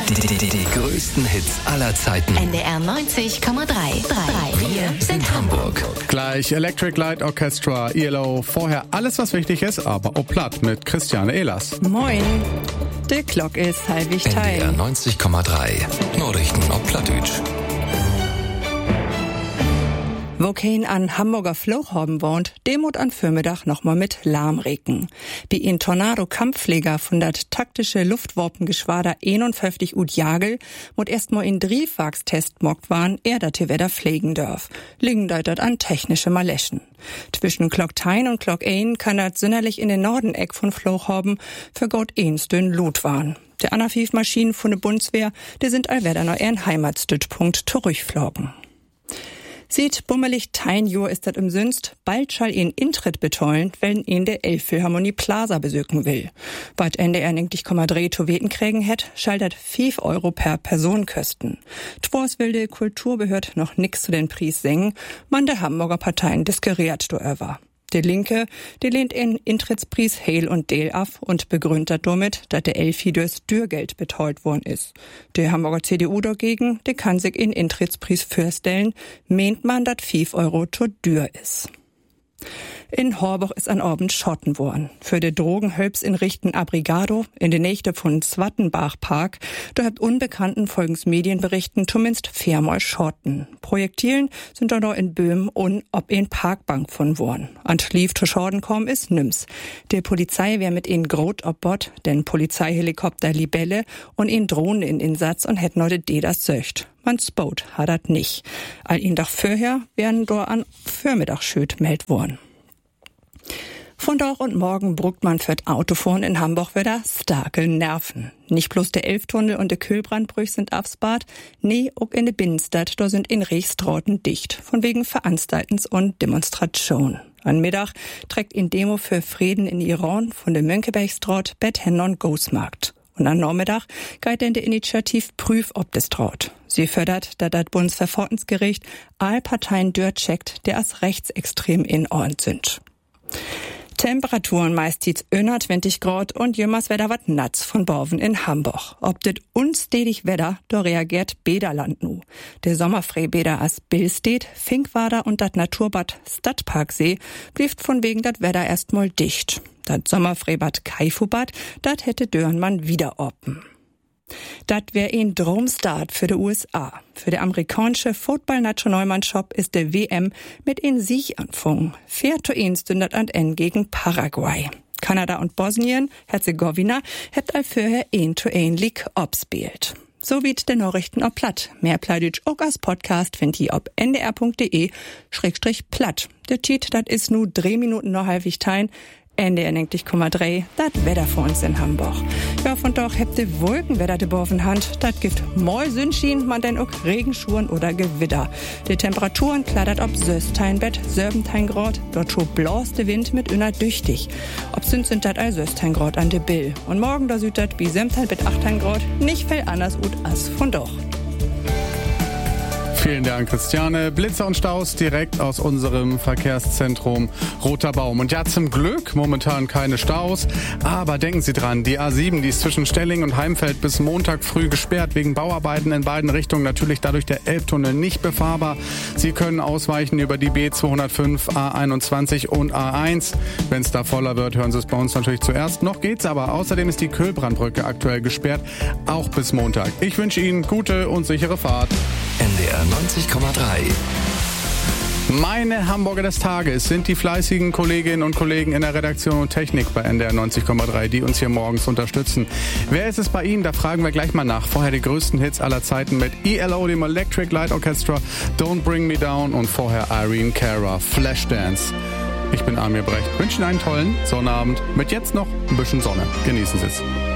Die größten Hits aller Zeiten. NDR 90,3. Wir sind Hamburg. Gleich Electric Light Orchestra, ELO. Vorher alles, was wichtig ist, aber auch platt mit Christiane Ehlers. Moin. Die Glock ist halbig teil. NDR 90,3. Nachrichten auf Plattdeutsch. Wo kein an Hamburger Flohorben wohnt, demut an Vormittag nochmal mit Lahmregen. Wie ein Tornado-Kampfflieger von dat taktische Luftwaffengeschwader 51 Ud Jagel, mut erstmal in Driefwachstest mockt waren, dat Wetter pflegen darf. Liegen dat an technische Maleschen. Zwischen Glock 10 und Glock 1 kann dat sinnerlich in den Nordeneck von Flohorben für Gott dünn Lut waren. Der Anafiv-Maschinen von der Bundeswehr, die sind allwerder noch ihren Heimatstützpunkt zurückflogen. Sieht bummelig tein Jur ist dat im Sünst, bald schall ihn Intritt betollen, wenn ihn der Elbphilharmonie Plaza besöken will. Wat NDR 90,3 to weten kriegen hätt, schall dat 5 Euro per Person kosten. Twors will de Kulturbehörd noch nix zu den Pries sengen, man der Hamburger Parteien diskuriert do över. Die Linke, die lehnt in Intrittspreis Heil und Deel ab und begründet damit, dass der Elfi durchs Dürrgeld betreut worden ist. Die Hamburger CDU dagegen, die kann sich in Intrittspreis vorstellen, meint man, dass 5 Euro zu dürr ist. In Horboch ist an Abend schotten worden. Für die Drogenhölps in Richten Abrigado, in der Nächte von Swattenbach-Park, da habt Unbekannten folgens Medienberichten zumindest viermal schotten. Projektilen sind da noch in Böhmen und ob in Parkbank von worden. An Schlief zu Schorden kommen ist nims. Der Polizei wär mit ihnen grot ob Bord, denn Polizeihelikopter Libelle und ihnen Drohnen in Insatz und hätten heute das söcht. Man spot hat dat nicht. All ihn doch vorher wären da an Vormittag schöd meldt worden. Von Doch und morgen bruckt man für Autofahren in Hamburg wieder starke Nerven. Nicht bloß der Elftunnel und der Kühlbrandbrüch sind aufsbart, nee, auch in der Binnenstadt, da sind in Riechstrauten dicht, von wegen Veranstaltens und Demonstration. An Mittag trägt in Demo für Frieden in Iran von der Mönckebergstraut Bad Hennon Großmarkt. Und am Nachmittag geht denn die Initiativ Prüf, ob das traut. Sie fördert, dass das Bundesverfassungsgericht all Parteien durchcheckt, der als rechtsextrem in Ordnung sind. Temperaturen meist 21 Grad und jemals Wetter wat Natz von Borven in Hamburg. Ob das unstedig Wetter, da reagiert Bäderland nu. Der Sommerfreibäder as Billstedt, Finkwader und dat Naturbad Stadtparksee blieft von wegen dat Wetter erstmal dicht. Dat Sommerfreibad Kaifubad, dat hätte Dörnmann wieder open. Dat wär ein Dromstart für die USA. Für die amerikanische Football-Nationalmannschaft ist der WM mit in Sieg anfangen. 4:1 stündet an N gegen Paraguay. Kanada und Bosnien-Herzegowina hätt all vorher 1:1 League abspielt. So wie der Nachrichten ob Platt. Mehr Plattdeutsch auch als Podcast findet ihr ob ndr.de/platt. Der Titel, dat ist nu 3 Minuten noch halbig teilen. NDR 90,3, dat Wetter für uns in Hamburg. Ja, von doch habt ihr Wolkenwetter de Bovenhand. Dat gibt mal Sonnenschein, man denn auch Regenschuhen oder Gewitter. Die Temperaturen kladdert ob 16 Bett, 17 Grad. Dort scho blast der Wind mit inner düchtig. Ob sind dat all 16 Grad an de Bill. Und morgen da süd dat wie 17 Bett 18 Grad. Nicht viel anders ut as von doch. Vielen Dank, Christiane. Blitze und Staus direkt aus unserem Verkehrszentrum Roter Baum. Und ja, zum Glück momentan keine Staus. Aber denken Sie dran, die A7, die ist zwischen Stelling und Heimfeld bis Montag früh gesperrt wegen Bauarbeiten in beiden Richtungen. Natürlich dadurch der Elbtunnel nicht befahrbar. Sie können ausweichen über die B205, A21 und A1. Wenn es da voller wird, hören Sie es bei uns natürlich zuerst. Noch geht's aber. Außerdem ist die Kühlbrandbrücke aktuell gesperrt, auch bis Montag. Ich wünsche Ihnen gute und sichere Fahrt. NDR 90,3. Meine Hamburger des Tages sind die fleißigen Kolleginnen und Kollegen in der Redaktion und Technik bei NDR 90,3, die uns hier morgens unterstützen. Wer ist es bei Ihnen? Da fragen wir gleich mal nach. Vorher die größten Hits aller Zeiten mit ELO, dem Electric Light Orchestra, Don't Bring Me Down und vorher Irene Cara, Flashdance. Ich bin Amir Brecht. Wünsche Ihnen einen tollen Sonnabend mit jetzt noch ein bisschen Sonne. Genießen Sie es.